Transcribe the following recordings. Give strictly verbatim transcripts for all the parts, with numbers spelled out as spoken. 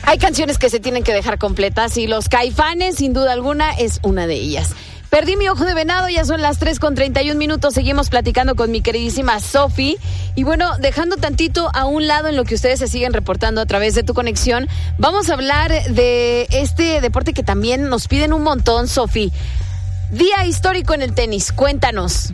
Hay canciones que se tienen que dejar completas y Los Caifanes, sin duda alguna, es una de ellas. Perdí mi ojo de venado, ya son las tres con treinta y un minutos, seguimos platicando con mi queridísima Sofi. Y bueno, dejando tantito a un lado en lo que ustedes se siguen reportando a través de tu conexión, vamos a hablar de este deporte que también nos piden un montón, Sofi. Día histórico en el tenis, cuéntanos.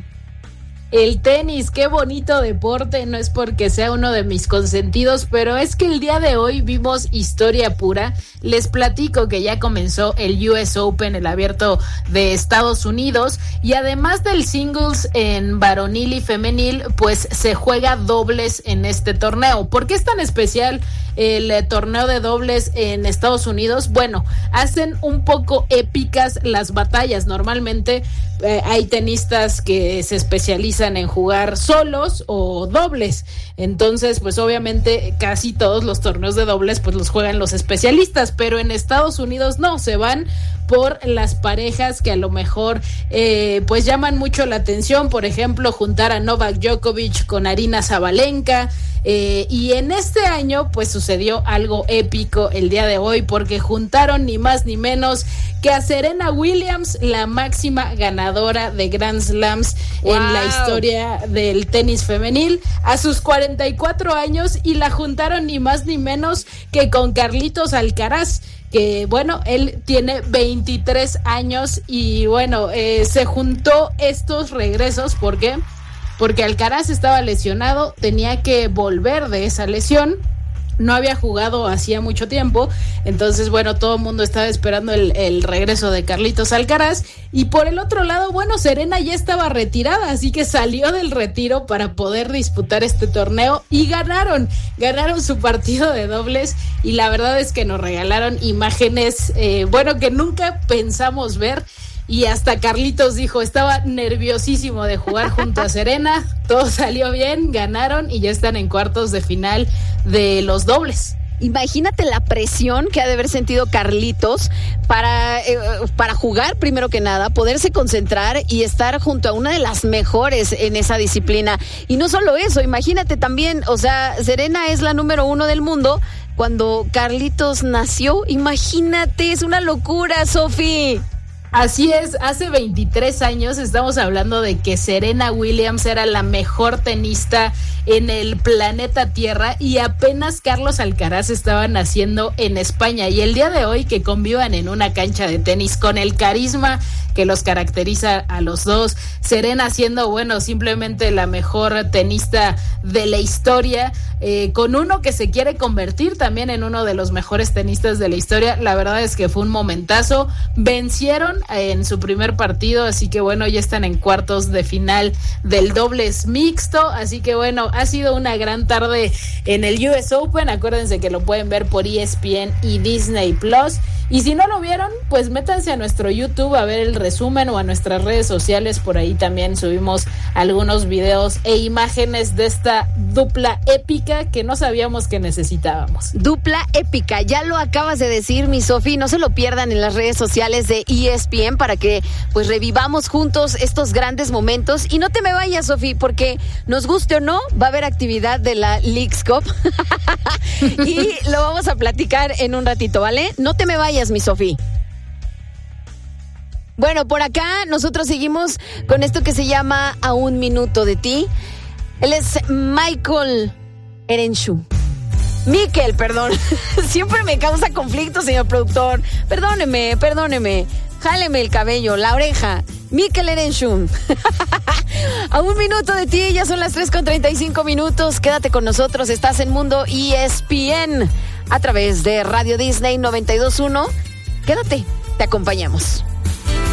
El tenis, qué bonito deporte, no es porque sea uno de mis consentidos, pero es que el día de hoy vimos historia pura. Les platico que ya comenzó el U S Open, el abierto de Estados Unidos, y además del singles en varonil y femenil, pues se juega dobles en este torneo. ¿Por qué es tan especial el eh, torneo de dobles en Estados Unidos? Bueno, hacen un poco épicas las batallas. Normalmente eh, hay tenistas que se especializan en jugar solos o dobles, entonces pues obviamente casi todos los torneos de dobles pues los juegan los especialistas, pero en Estados Unidos no, se van por las parejas que a lo mejor eh, pues llaman mucho la atención. Por ejemplo, juntar a Novak Djokovic con Aryna Sabalenka, eh, y en este año pues sucedió algo épico el día de hoy, porque juntaron ni más ni menos que a Serena Williams, la máxima ganadora de Grand Slams wow. en la historia del tenis femenil, a sus cuarenta y cuatro años, y la juntaron ni más ni menos que con Carlitos Alcaraz, que bueno, él tiene veintitrés años, y bueno, eh, se juntó estos regresos. ¿Por qué? Porque Alcaraz estaba lesionado, tenía que volver de esa lesión, no había jugado hacía mucho tiempo, entonces bueno, todo el mundo estaba esperando el, el regreso de Carlitos Alcaraz. Y por el otro lado, bueno, Serena ya estaba retirada, así que salió del retiro para poder disputar este torneo, y ganaron, ganaron su partido de dobles, y la verdad es que nos regalaron imágenes, eh, bueno, que nunca pensamos ver. Y hasta Carlitos dijo, estaba nerviosísimo de jugar junto a Serena, todo salió bien, ganaron y ya están en cuartos de final de los dobles. Imagínate la presión que ha de haber sentido Carlitos para, eh, para jugar, primero que nada, poderse concentrar y estar junto a una de las mejores en esa disciplina. Y no solo eso, imagínate también, o sea, Serena es la número uno del mundo cuando Carlitos nació. Imagínate, es una locura, Sofi. Así es, hace veintitrés años estamos hablando de que Serena Williams era la mejor tenista en el planeta Tierra, y apenas Carlos Alcaraz estaba naciendo en España. Y el día de hoy que convivan en una cancha de tenis con el carisma que los caracteriza a los dos, Serena siendo, bueno, simplemente la mejor tenista de la historia, eh, con uno que se quiere convertir también en uno de los mejores tenistas de la historia, la verdad es que fue un momentazo. Vencieron en su primer partido, así que bueno, ya están en cuartos de final del dobles mixto, así que bueno, ha sido una gran tarde en el U S Open. Acuérdense que lo pueden ver por E S P N y Disney Plus, y si no lo vieron, pues métanse a nuestro YouTube a ver el resumen, o a nuestras redes sociales, por ahí también subimos algunos videos e imágenes de esta dupla épica que no sabíamos que necesitábamos. Dupla épica, ya lo acabas de decir, mi Sofi, no se lo pierdan en las redes sociales de E S P N para que pues revivamos juntos estos grandes momentos. Y no te me vayas, Sofi, porque nos guste o no, va a haber actividad de la Leagues Cup y lo vamos a platicar en un ratito, ¿vale? No te me vayas, mi Sofi. Bueno, por acá nosotros seguimos con esto que se llama A un minuto de ti. Él es Michael Erenchu. Mikel, perdón. Siempre me causa conflicto, señor productor. Perdóneme, perdóneme. Jáleme el cabello, la oreja. Mikel Erenchu. A un minuto de ti, ya son las tres con treinta y cinco minutos. Quédate con nosotros, estás en Mundo E S P N a través de Radio Disney noventa y dos punto uno. Quédate, te acompañamos.